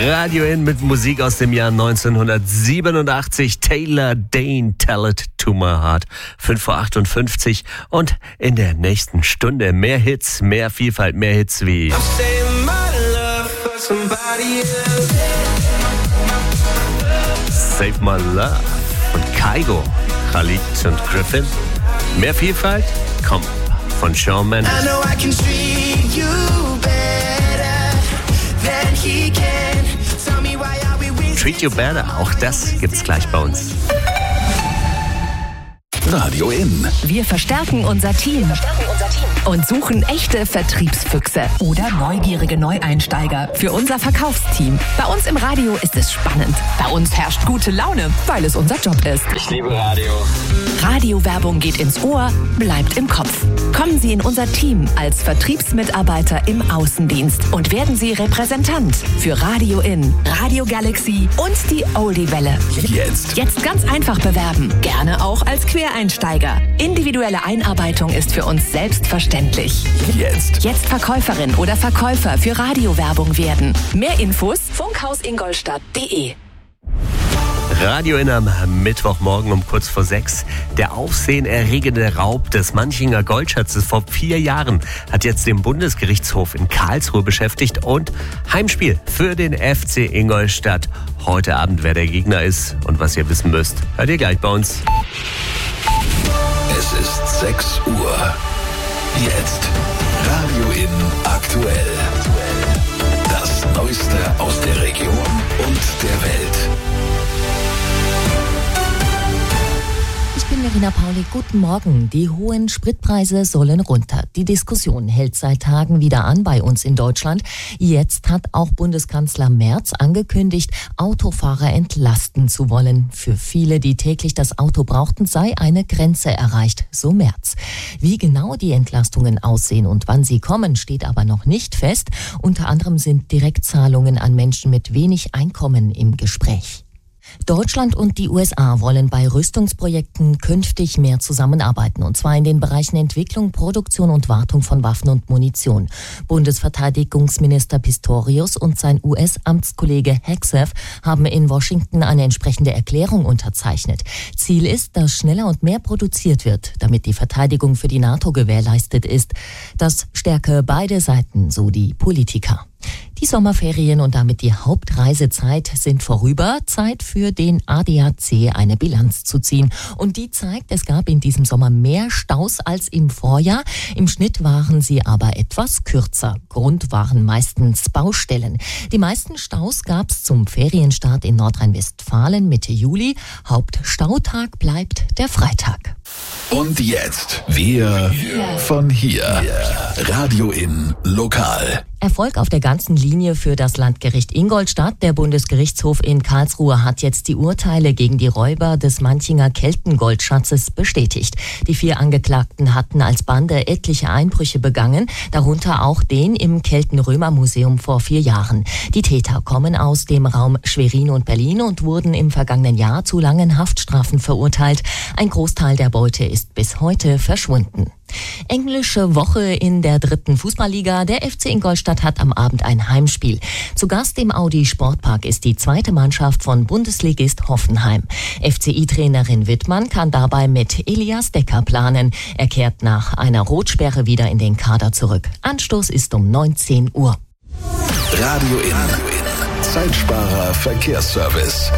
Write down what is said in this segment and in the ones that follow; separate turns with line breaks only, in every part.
Radio In mit Musik aus dem Jahr 1987. Taylor Dayne, Tell It to My Heart. 5:58 Uhr. Und in der nächsten Stunde mehr Hits, mehr Vielfalt, mehr Hits wie Save My Love und Kygo, Khalid und Griffin. Mehr Vielfalt kommt von Shawn Mendes. Treat You Better, auch das gibt's gleich bei uns.
Radio In.
Wir verstärken unser Team und suchen echte Vertriebsfüchse oder neugierige Neueinsteiger für unser Verkaufsteam. Bei uns im Radio ist es spannend. Bei uns herrscht gute Laune, weil es unser Job ist.
Ich liebe Radio.
Radiowerbung geht ins Ohr, bleibt im Kopf. Kommen Sie in unser Team als Vertriebsmitarbeiter im Außendienst und werden Sie Repräsentant für Radio In, Radio Galaxy und die Oldie-Welle. Jetzt ganz einfach bewerben, gerne auch als Quereinsteiger. Individuelle Einarbeitung ist für uns selbstverständlich. Jetzt Verkäuferin oder Verkäufer für Radiowerbung werden. Mehr Infos funkhausingoldstadt.de.
Radio In am Mittwochmorgen um kurz vor 6. Der aufsehenerregende Raub des Manchinger Goldschatzes vor 4 Jahren hat jetzt den Bundesgerichtshof in Karlsruhe beschäftigt und Heimspiel für den FC Ingolstadt. Heute Abend, wer der Gegner ist und was ihr wissen müsst, hört ihr gleich bei uns.
Es ist 6 Uhr. Jetzt Radio In aktuell. Das Neueste aus der Region und der Welt.
Ich bin Verena Pauli, guten Morgen. Die hohen Spritpreise sollen runter. Die Diskussion hält seit Tagen wieder an bei uns in Deutschland. Jetzt hat auch Bundeskanzler Merz angekündigt, Autofahrer entlasten zu wollen. Für viele, die täglich das Auto brauchten, sei eine Grenze erreicht, so Merz. Wie genau die Entlastungen aussehen und wann sie kommen, steht aber noch nicht fest. Unter anderem sind Direktzahlungen an Menschen mit wenig Einkommen im Gespräch. Deutschland und die USA wollen bei Rüstungsprojekten künftig mehr zusammenarbeiten, und zwar in den Bereichen Entwicklung, Produktion und Wartung von Waffen und Munition. Bundesverteidigungsminister Pistorius und sein US-Amtskollege Hegseth haben in Washington eine entsprechende Erklärung unterzeichnet. Ziel ist, dass schneller und mehr produziert wird, damit die Verteidigung für die NATO gewährleistet ist. Das stärke beide Seiten, so die Politiker. Die Sommerferien und damit die Hauptreisezeit sind vorüber. Zeit für den ADAC, eine Bilanz zu ziehen. Und die zeigt, es gab in diesem Sommer mehr Staus als im Vorjahr. Im Schnitt waren sie aber etwas kürzer. Grund waren meistens Baustellen. Die meisten Staus gab es zum Ferienstart in Nordrhein-Westfalen Mitte Juli. Hauptstautag bleibt der Freitag.
Und jetzt wir von hier. Radio In lokal.
Erfolg auf der ganzen Linie für das Landgericht Ingolstadt. Der Bundesgerichtshof in Karlsruhe hat jetzt die Urteile gegen die Räuber des Manchinger Keltengoldschatzes bestätigt. Die 4 Angeklagten hatten als Bande etliche Einbrüche begangen, darunter auch den im Kelten-Römer-Museum vor 4 Jahren. Die Täter kommen aus dem Raum Schwerin und Berlin und wurden im vergangenen Jahr zu langen Haftstrafen verurteilt. Ein Großteil der Beute ist bis heute verschwunden. Englische Woche in der 3. Fußballliga. Der FC Ingolstadt hat am Abend ein Heimspiel. Zu Gast im Audi Sportpark ist die 2. Mannschaft von Bundesligist Hoffenheim. FCI-Trainerin Wittmann kann dabei mit Elias Decker planen. Er kehrt nach einer Rotsperre wieder in den Kader zurück. Anstoß ist um 19 Uhr.
Radio In. Zeitsparer Verkehrsservice.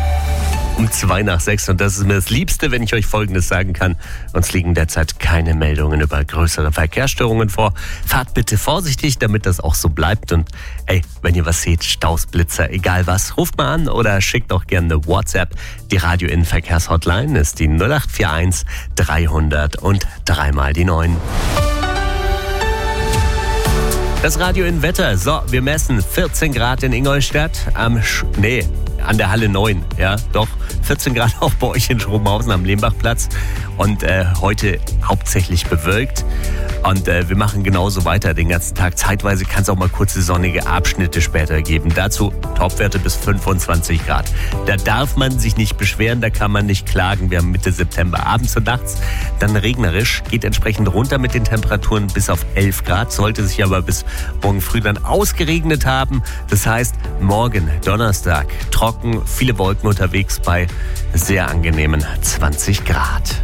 Um 5:02 und das ist mir das Liebste, wenn ich euch Folgendes sagen kann. Uns liegen derzeit keine Meldungen über größere Verkehrsstörungen vor. Fahrt bitte vorsichtig, damit das auch so bleibt. Und wenn ihr was seht, Staus, Blitzer, egal was, ruft mal an oder schickt auch gerne eine WhatsApp. Die Radio In Verkehrshotline ist die 0841 300 und 3x9. Das Radio In Wetter. So, wir messen 14 Grad in Ingolstadt an der Halle 9, ja, doch 14 Grad auch bei euch in Schrobenhausen am Lehmbachplatz und heute hauptsächlich bewölkt. Und wir machen genauso weiter den ganzen Tag. Zeitweise kann es auch mal kurze sonnige Abschnitte später geben. Dazu Topwerte bis 25 Grad. Da darf man sich nicht beschweren, da kann man nicht klagen. Wir haben Mitte September, abends und nachts dann regnerisch, geht entsprechend runter mit den Temperaturen bis auf 11 Grad, sollte sich aber bis morgen früh dann ausgeregnet haben. Das heißt, morgen, Donnerstag, trocken, viele Wolken unterwegs bei sehr angenehmen 20 Grad.